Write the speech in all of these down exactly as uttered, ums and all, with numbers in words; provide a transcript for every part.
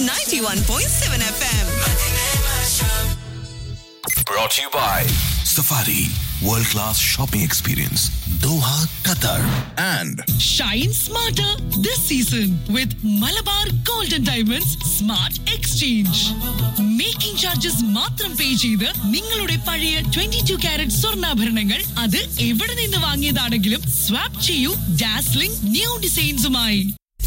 ninety-one point seven F M. Brought to you by Safari World Class Shopping Experience, Doha, Qatar, and Shine smarter this season with Malabar Golden Diamonds Smart Exchange. Making charges മാത്രം പേ ചെയ്ത് നിങ്ങളുടെ പഴയ twenty-two carrot സ്വർണ്ണാഭരണങ്ങൾ അത് എവിടെ നിന്ന് വാങ്ങിയതാണെങ്കിലും swap ചെയ്യൂ dazzling new ഡിസൈൻസുമായി.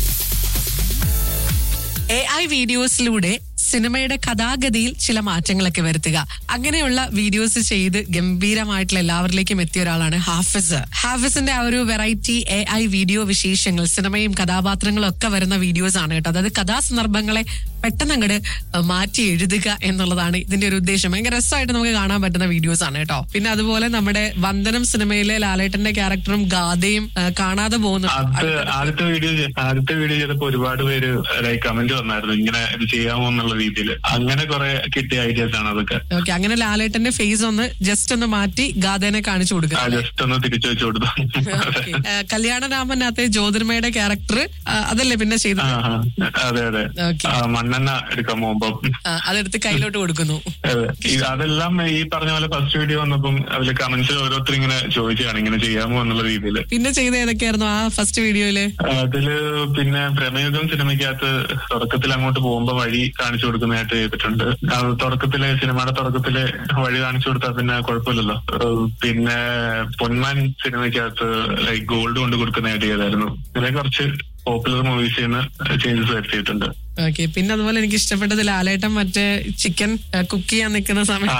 A I വീഡിയോസിലൂടെ സിനിമയുടെ കഥാഗതിയിൽ ചില മാറ്റങ്ങളൊക്കെ വരുത്തുക, അങ്ങനെയുള്ള വീഡിയോസ് ചെയ്ത് ഗംഭീരമായിട്ടുള്ള എല്ലാവരിലേക്കും എത്തിയ ഒരാളാണ് ഹാഫിസ്. ഹാഫിസിന്റെ ആ ഒരു വെറൈറ്റി എ ഐ വീഡിയോ വിശേഷങ്ങൾ, സിനിമയും കഥാപാത്രങ്ങളും ഒക്കെ വരുന്ന വീഡിയോസ് ആണ് കേട്ടോ. അതായത് കഥാസന്ദർഭങ്ങളെ പെട്ടെന്ന് അങ്ങോട്ട് മാറ്റി എഴുതുക എന്നുള്ളതാണ് ഇതിന്റെ ഒരു ഉദ്ദേശം. ഭയങ്കര രസമായിട്ട് നമുക്ക് കാണാൻ പറ്റുന്ന വീഡിയോസ് ആണ് കേട്ടോ. പിന്നെ അതുപോലെ നമ്മുടെ വന്ദനം സിനിമയിലെ ലാലേട്ടന്റെ ക്യാരക്ടറും ഗാഥയും കാണാതെ പോകുന്നു. ആദ്യത്തെ വീഡിയോ ആദ്യത്തെ വീഡിയോ ചെയ്തപ്പോ ഒരുപാട് പേര് കമന്റ് വന്നായിരുന്നു, ഇങ്ങനെ ഇത് ചെയ്യാമോ എന്നുള്ള രീതിയിൽ. അങ്ങനെ കുറെ കിട്ടിയ ഐഡിയാസ് ആണ് അതൊക്കെ. ഓക്കെ, അങ്ങനെ ലാലേട്ടന്റെ ഫേസ് ഒന്ന് ജസ്റ്റ് ഒന്ന് മാറ്റി ഗാഥേനെ കാണിച്ചു കൊടുക്കുക, ജസ്റ്റ് ഒന്ന് തിരിച്ചു വെച്ചു കൊടുത്തു. കല്യാണരാമനകത്തെ ജ്യോതിർമയുടെ ക്യാരക്ടർ അതല്ലേ പിന്നെ ചെയ്തത്? അതെ അതെ, മണ്ണെണ്ണ എടുക്കാൻ പോകുമ്പോ അതെടുത്ത് കയ്യിലോട്ട് കൊടുക്കുന്നു. അതെല്ലാം ഈ പറഞ്ഞ പോലെ ഫസ്റ്റ് വീഡിയോ വന്നപ്പം അതില് കമന്റ്സ് ഓരോരുത്തർ ഇങ്ങനെ ചോദിച്ചാണ് ഇങ്ങനെ ചെയ്യാമോ എന്നുള്ള രീതിയിൽ. പിന്നെ ചെയ്ത ഏതൊക്കെയായിരുന്നു ആ ഫസ്റ്റ് വീഡിയോയില്? അതില് പിന്നെ പ്രമേയുഗം സിനിമയ്ക്കകത്ത് തുടക്കത്തിൽ അങ്ങോട്ട് പോകുമ്പോ വഴി കാണിച്ചു കൊടുക്കുന്നതായിട്ട് ചെയ്തിട്ടുണ്ട്. തുടക്കത്തിലെ സിനിമയുടെ തുടക്കത്തിലെ വഴി കാണിച്ചു കൊടുത്താൽ പിന്നെ കുഴപ്പമില്ലല്ലോ. പിന്നെ പൊന്മാൻ സിനിമയ്ക്കകത്ത് ലൈക്ക് ഗോൾഡ് കൊണ്ട് കൊടുക്കുന്നതായിട്ട് ചെയ്തായിരുന്നു. ഇങ്ങനെ കുറച്ച് പോപ്പുലർ മൂവീസിൽ നിന്ന് ചേഞ്ചസ് വരുത്തിയിട്ടുണ്ട്. ഓക്കെ, പിന്നെ അതുപോലെ എനിക്ക് ഇഷ്ടപ്പെട്ടത് ലാലേട്ടൻ മറ്റേ ചിക്കൻ കുക്ക് ചെയ്യാൻ നിൽക്കുന്ന സമയം.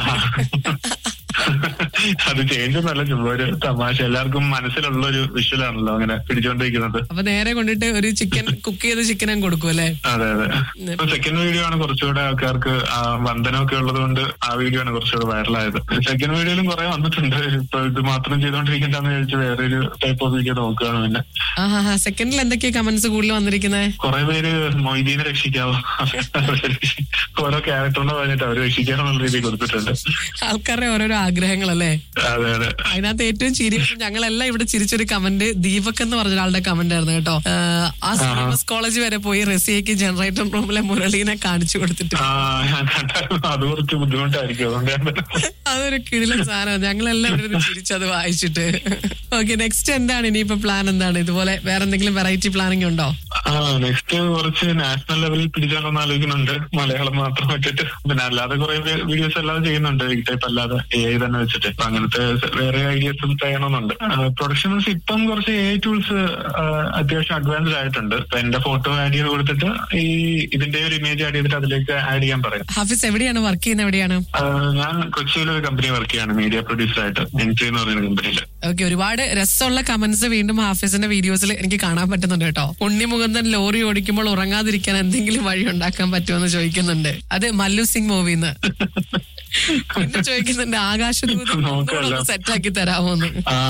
അത് ചേഞ്ച് ഒന്നല്ല, ചുമ്മാ ഒരു തമാശ. എല്ലാവർക്കും മനസ്സിലുള്ള ഒരു വിഷ്വലാണല്ലോ അങ്ങനെ പിടിച്ചോണ്ടിരിക്കുന്നത്. അപ്പൊ നേരെ കൊണ്ടിട്ട് ഒരു ചിക്കൻ കുക്ക് ചെയ്ത ചിക്കനും കൊടുക്കും അല്ലേ? അതെ അതെ. ഇപ്പൊ സെക്കൻഡ് വീഡിയോ ആണ് കുറച്ചുകൂടെ ആൾക്കാർക്ക് വന്ദനമൊക്കെ ഉള്ളത് കൊണ്ട് ആ വീഡിയോ ആണ് കുറച്ചുകൂടെ വൈറലായത്. സെക്കൻഡ് വീഡിയോയിലും കുറെ വന്നിട്ടുണ്ട്. ഇപ്പൊ ഇത് മാത്രം ചെയ്തോണ്ടിരിക്കണ്ടെന്ന് ചോദിച്ചു വേറൊരു ടൈപ്പ് ഓഫ് വീഡിയോ നോക്കുകയാണ്. പിന്നെ ആ സെക്കൻഡിൽ എന്തൊക്കെയാ കമന്റ്സ് കൂടുതൽ വന്നിരിക്കുന്നത്? കുറെ പേര് മൊയ്തീനെ രക്ഷിക്കാവോ, ഓരോ ക്യാരക്ടറിനെ പറഞ്ഞിട്ട് അവര് രക്ഷിക്കാന്നുള്ള രീതിയിൽ കൊടുത്തിട്ടുണ്ട്. ആൾക്കാരുടെ ഓരോരോ ആഗ്രഹങ്ങളല്ലേ? അതെ അതെ. അതിനകത്ത് ഏറ്റവും ചിരി ഞങ്ങളെല്ലാം ഇവിടെ ചിരിച്ചൊരു കമന്റ് ദീപക് എന്ന് പറഞ്ഞ ഒരാളുടെ കമന്റ് ആയിരുന്നു കേട്ടോ. ആ സിഎംഎസ് കോളേജ് വരെ പോയി റസിയക്ക് ജനറേറ്റർ റൂമിലെ മുരളീനെ കാണിച്ചു കൊടുത്തിട്ട് അത് കുറച്ച് ബുദ്ധിമുട്ടായിരിക്കും. അതൊരു കിടിലൻ സാധനം. ഞങ്ങളെല്ലാം ഇവിടെ ചിരിച്ചത് വായിച്ചിട്ട്. ഓക്കെ, നെക്സ്റ്റ് എന്താണ് ഇനിയിപ്പോ പ്ലാൻ? എന്താണ് ഇതുപോലെ വേറെ എന്തെങ്കിലും വെറൈറ്റി പ്ലാനിങ് ഉണ്ടോ? ആ നെക്സ്റ്റ് കുറച്ച് നാഷണൽ ലെവലിൽ പിടിച്ചാലോന്ന് ആലോചിക്കുന്നുണ്ട്, മലയാളം മാത്രം വെച്ചിട്ട്. പിന്നെ അല്ലാതെ കുറെ വീഡിയോസ് അല്ലാതെ ചെയ്യുന്നുണ്ട്, ഈ ടൈപ്പ് അല്ലാതെ എ ഐ തന്നെ വെച്ചിട്ട്. അപ്പൊ അങ്ങനത്തെ വേറെ ഐഡിയാസും ചെയ്യണമെന്നുണ്ട്. പ്രൊഡക്ഷൻസ് ഇപ്പം കുറച്ച് എ ഐ ടൂൾസ് അത്യാവശ്യം അഡ്വാൻസ്ഡ് ആയിട്ടുണ്ട്. ഇപ്പൊ എന്റെ ഫോട്ടോ ആഡ് ചെയ്ത് കൊടുത്തിട്ട് ഈ ഇതിന്റെ ഒരു ഇമേജ് ആഡ് ചെയ്തിട്ട് അതിലേക്ക് ആഡ് ചെയ്യാൻ പറയും. ഹാഫിസ് എവിടെയാണ് വർക്ക് ചെയ്യുന്നത്? എവിടെയാണ്? ഞാൻ കൊച്ചിയിലൊരു കമ്പനി വർക്ക് ചെയ്യാണ്, മീഡിയ പ്രൊഡ്യൂസർ ആയിട്ട്, എൻട്രി എന്ന് പറയുന്ന കമ്പനിയിൽ. ഓക്കെ, ഒരുപാട് രസമുള്ള കമന്റ്സ് വീണ്ടും ഹാഫിസിന്റെ വീഡിയോസിൽ എനിക്ക് കാണാൻ പറ്റുന്നുണ്ട് കേട്ടോ. ഉണ്ണി മുകുന്ദൻ ലോറി ഓടിക്കുമ്പോൾ ഉറങ്ങാതിരിക്കാൻ എന്തെങ്കിലും വഴി ഉണ്ടാക്കാൻ പറ്റുമെന്ന് ചോദിക്കുന്നുണ്ട്. അത് മല്ലു സിംഗ് മൂവിന്ന്. പിന്നെ ചോദിക്കുന്നുണ്ട് ആകാശദൂത് സെറ്റാക്കി തരാമോന്ന്.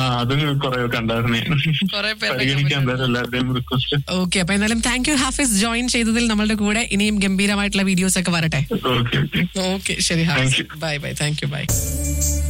കുറെ പേര്. ഓക്കെ, അപ്പൊ എന്തായാലും താങ്ക് യു ഹാഫിസ് ജോയിൻ ചെയ്തതിൽ നമ്മളുടെ കൂടെ. ഇനിയും ഗംഭീരമായിട്ടുള്ള വീഡിയോസ് ഒക്കെ വരട്ടെ. ഓക്കെ ശരി Hafiz, bye bye. Thank you, by.